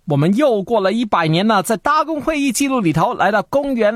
我们又过了100年呢，在大公会议记录里头，来到公元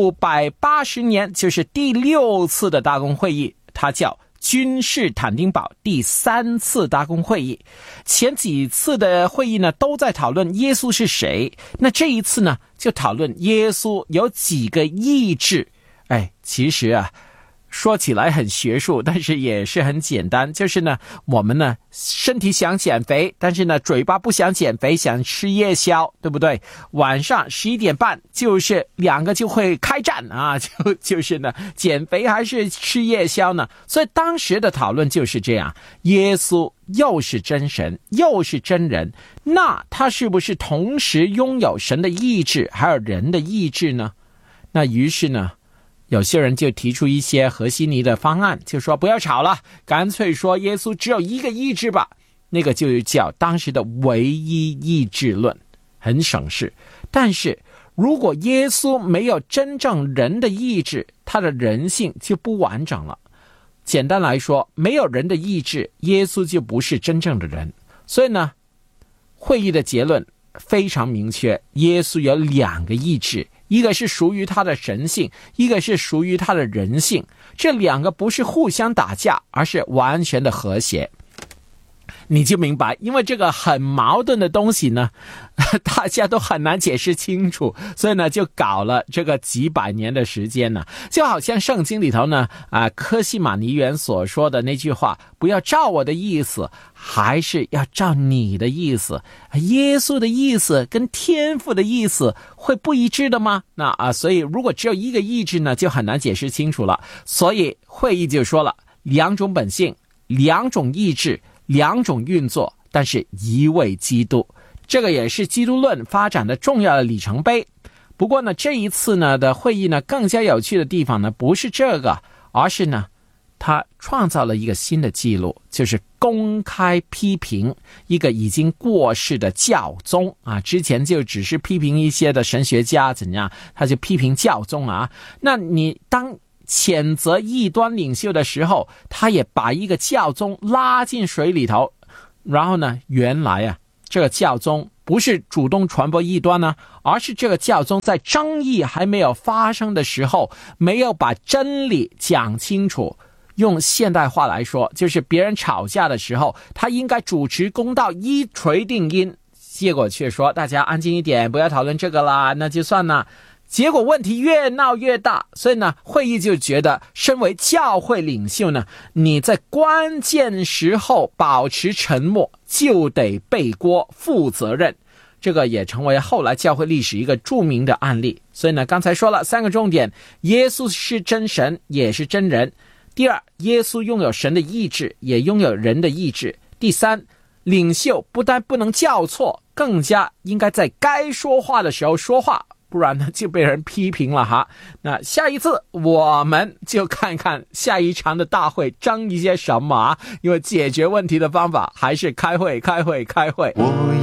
680年，就是第6次的大公会议，它叫君士坦丁堡第3次大公会议。前几次的会议呢，都在讨论耶稣是谁，那这一次呢，就讨论耶稣有几个意志。其实啊，说起来很学术，但是也是很简单，就是呢，我们呢身体想减肥，但是呢嘴巴不想减肥，想吃夜宵，对不对？晚上11点半就是两个就会开战啊，就是呢减肥还是吃夜宵呢？所以当时的讨论就是这样，耶稣又是真神又是真人，那他是不是同时拥有神的意志还有人的意志呢？那于是呢，有些人就提出一些和稀泥的方案，就说不要吵了，干脆说耶稣只有一个意志吧，那个就叫当时的唯一意志论，很省事。但是如果耶稣没有真正人的意志，他的人性就不完整了。简单来说，没有人的意志，耶稣就不是真正的人。所以呢，会议的结论非常明确，耶稣有2个意志，一个是属于他的神性，一个是属于他的人性，这2个不是互相打架，而是完全的和谐。你就明白，因为这个很矛盾的东西呢，大家都很难解释清楚，所以呢就搞了这个几百年的时间呢。就好像圣经里头呢科西玛尼园所说的那句话，不要照我的意思，还是要照你的意思。耶稣的意思跟天父的意思会不一致的吗？所以如果只有一个意志呢，就很难解释清楚了。所以会议就说了，2种本性，2种意志，2种运作，但是一位基督。这个也是基督论发展的重要的里程碑。不过呢，这一次呢的会议呢，更加有趣的地方呢，不是这个，而是呢，他创造了一个新的记录，就是公开批评一个已经过世的教宗啊。之前就只是批评一些的神学家怎样，他就批评教宗啊。那你当谴责异端领袖的时候，他也把一个教宗拉进水里头。然后呢，原来啊，这个教宗不是主动传播异端呢，而是这个教宗在争议还没有发生的时候，没有把真理讲清楚。用现代话来说，就是别人吵架的时候，他应该主持公道，一锤定音，结果却说大家安静一点，不要讨论这个啦，那就算了。结果问题越闹越大，所以呢，会议就觉得身为教会领袖呢，你在关键时候保持沉默，就得背锅负责任。这个也成为后来教会历史一个著名的案例。所以呢，刚才说了3个重点，耶稣是真神也是真人。第2，耶稣拥有神的意志，也拥有人的意志。第3，领袖不但不能叫错，更加应该在该说话的时候说话，不然呢就被人批评了哈。那下一次我们就看看下一场的大会争一些什么啊，因为解决问题的方法还是开会。